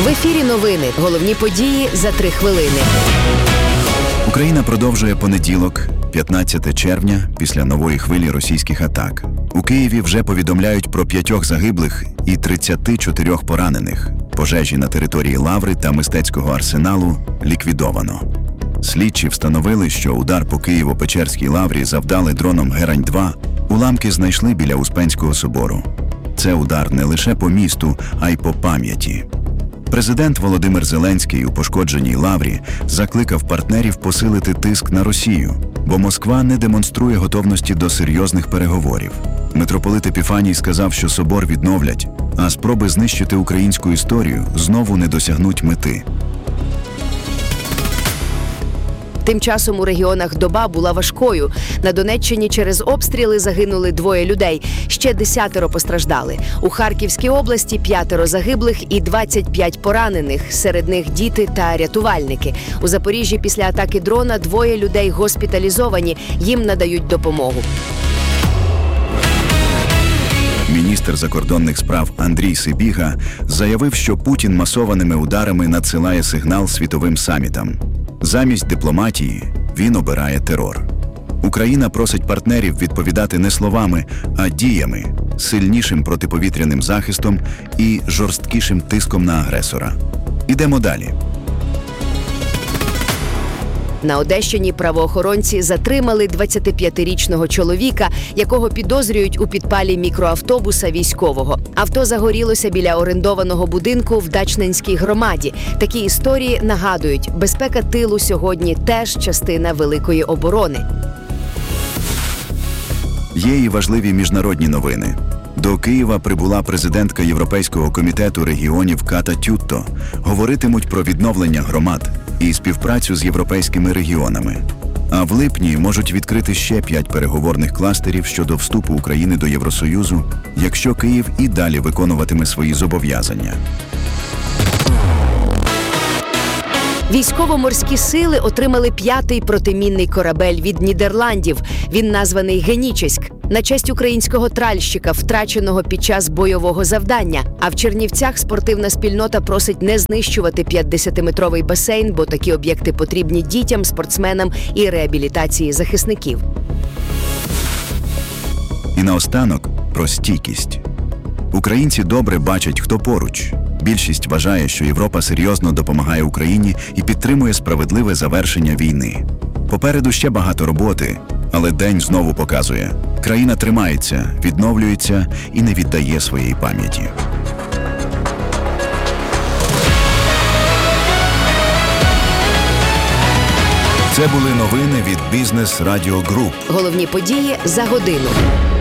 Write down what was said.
В ефірі новини. Головні події за 3 хвилини. Україна продовжує понеділок, 15 червня, після нової хвилі російських атак. У Києві вже повідомляють про 5 загиблих і 34 поранених. Пожежі на території Лаври та Мистецького арсеналу ліквідовано. Слідчі встановили, що удар по Києво-Печерській Лаврі завдали дроном Герань-2. Уламки знайшли біля Успенського собору. Це удар не лише по місту, а й по пам'яті. Президент Володимир Зеленський у пошкодженій Лаврі закликав партнерів посилити тиск на Росію, бо Москва не демонструє готовності до серйозних переговорів. Митрополит Епіфаній сказав, що собор відновлять, а спроби знищити українську історію знову не досягнуть мети. Тим часом у регіонах доба була важкою. На Донеччині через обстріли загинули 2 людей, ще 10 постраждали. У Харківській області 5 загиблих і 25 поранених, серед них діти та рятувальники. У Запоріжжі після атаки дрона 2 людей госпіталізовані, їм надають допомогу. Міністр закордонних справ Андрій Сибіга заявив, що Путін масованими ударами надсилає сигнал світовим самітам. Замість дипломатії він обирає терор. Україна просить партнерів відповідати не словами, а діями, сильнішим протиповітряним захистом і жорсткішим тиском на агресора. Ідемо далі. На Одещині правоохоронці затримали 25-річного чоловіка, якого підозрюють у підпалі мікроавтобуса військового. Авто загорілося біля орендованого будинку в Дачненській громаді. Такі історії нагадують, безпека тилу сьогодні теж частина великої оборони. Є і важливі міжнародні новини. До Києва прибула президентка Європейського комітету регіонів Ката Тютто. Говоритимуть про відновлення громад і співпрацю з європейськими регіонами. А в липні можуть відкрити ще 5 переговорних кластерів щодо вступу України до Євросоюзу, якщо Київ і далі виконуватиме свої зобов'язання. Військово-морські сили отримали 5-й протимінний корабель від Нідерландів. Він названий «Генічеськ» на честь українського тральщика, втраченого під час бойового завдання. А в Чернівцях спортивна спільнота просить не знищувати 50-метровий басейн, бо такі об'єкти потрібні дітям, спортсменам і реабілітації захисників. І наостанок про стійкість. Українці добре бачать, хто поруч. Більшість вважає, що Європа серйозно допомагає Україні і підтримує справедливе завершення війни. Попереду ще багато роботи, але день знову показує – країна тримається, відновлюється і не віддає своєї пам'яті. Це були новини від Бізнес Радіо Груп. Головні події за годину.